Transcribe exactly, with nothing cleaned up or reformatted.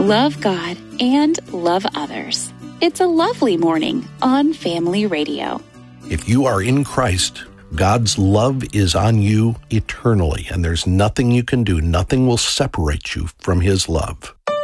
love God, and love others. It's a lovely morning on Family Radio. If you are in Christ, God's love is on you eternally, and there's nothing you can do, nothing will separate you from His love.